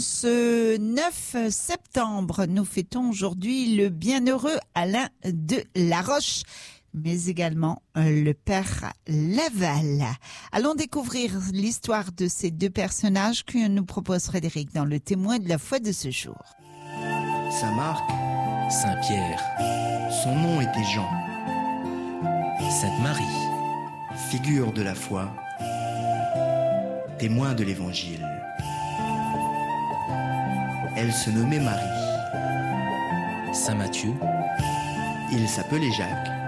Ce 9 septembre, nous fêtons aujourd'hui le bienheureux Alain de La Roche, mais également le père Laval. Allons découvrir l'histoire de ces deux personnages que nous propose Frédéric dans le témoin de la foi de ce jour. Saint-Marc, Saint-Pierre, son nom était Jean, Sainte-Marie, figure de la foi, témoin de l'Évangile. Elle se nommait Marie. Saint-Matthieu, Il s'appelait Jacques.